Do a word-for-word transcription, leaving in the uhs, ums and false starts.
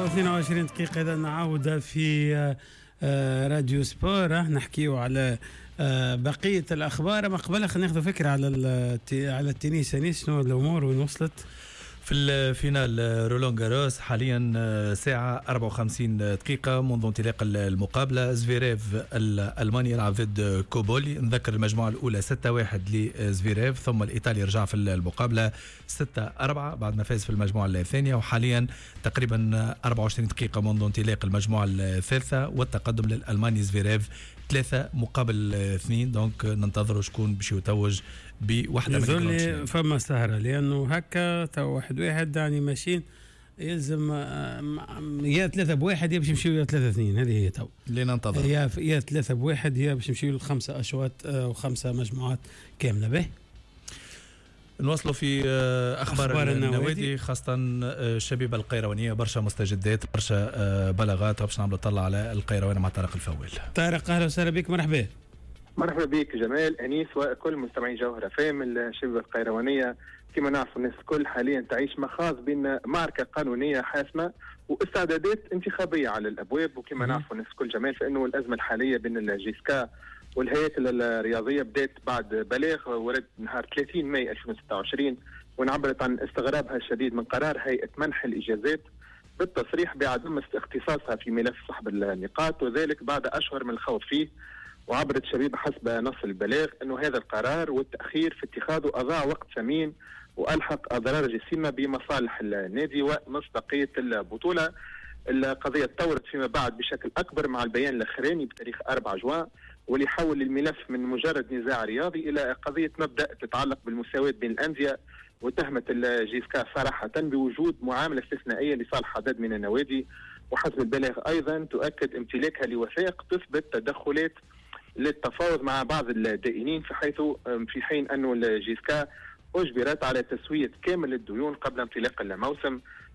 واثنين وعشرين دقيقة إذا نعاود في راديو سبور نحكيو على بقية الأخبار. ما قبل خلينا ناخذ فكرة على على التنس. أنيس شنو الأمور وين وصلت؟ في الفينال رولان جاروس حاليا ساعة أربعة وخمسين دقيقة منذ انطلاق المقابلة. زفيريف الألماني يلعب ضد كوبولي. نذكر المجموعة الأولى ستة واحد لزفيريف، ثم الإيطالي رجع في المقابلة ستة أربعة بعد ما فاز في المجموعة الثانية، وحاليا تقريبا أربعة وعشرين دقيقة منذ انطلاق المجموعة الثالثة والتقدم للألماني زفيريف ثلاثة مقابل اثنين. دونك ننتظروا شكون باش يتوج بوحدة من الجراند. فما سهرة لأنه هكا تو واحد واحد يعني ماشيين يلزم يا ثلاثة بواحد يا باش يمشيو يا ثلاثة اثنين. هذه هي تو اللي ننتظر، يا يا ثلاثة بواحد يا باش يمشيو لخمسة أشواط وخمسة مجموعات كاملة. به نوصلوا في أخبار, أخبار النوادي, النوادي خاصة الشبيبة القيروانية. برشا مستجدات، برشا بلاغات، باش نعملوا طلع على القيروان مع طارق الفوال. طارق أهلا وسهلا بك. مرحبا. مرحبا بك جمال أنيس وكل مستمعين جوهرة فام. الشبيبة القيروانية كما نعرف الناس الكل حاليا تعيش مخاض بين معركة قانونية حاسمة واستعدادات انتخابية على الأبواب. وكما نعرف الناس الكل جمال فإنه الأزمة الحالية بين الجيسكا والهيئة الرياضية بدأت بعد بلاغ ورد نهار ثلاثين ماي ألفين وستة وعشرين، ونعبرت عن استغرابها الشديد من قرار هيئة منح الإجازات بالتصريح بعدم اختصاصها في ملف سحب النقاط، وذلك بعد أشهر من الخوض فيه. وعبرت الشبيبة حسب نص البلاغ أنه هذا القرار والتأخير في اتخاذه أضاع وقت ثمين وألحق أضرار جسيمة بمصالح النادي ومصداقية البطولة. القضية تطورت فيما بعد بشكل أكبر مع البيان الأخراني بتاريخ أربعة جوان، واللي حول الملف من مجرد نزاع رياضي إلى قضية مبدأ تتعلق بالمساواة بين الأندية. وتهمت الجيسكا صراحة بوجود معاملة استثنائية لصالح عدد من النوادي، وحسب البلاغ أيضا تؤكد امتلاكها لوثائق تثبت تدخلات للتفاوض مع بعض الدائنين، في حيث في حين أن الجيسكا أجبرت على تسوية كامل الديون قبل انطلاق الموسم.